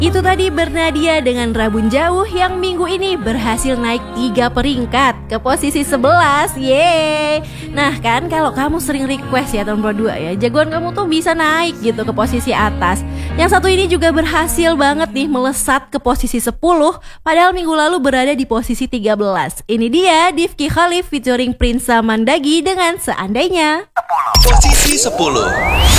Itu tadi Bernadia dengan Rabun Jauh yang minggu ini berhasil naik 3 peringkat ke posisi 11. Yeay. Nah kan kalau kamu sering request ya tahun 2 ya, jagoan kamu tuh bisa naik gitu ke posisi atas. Yang satu ini juga berhasil banget nih melesat ke posisi 10, padahal minggu lalu berada di posisi 13. Ini dia Difki Khalif featuring Prinsa Mandagi dengan Seandainya. Posisi 10.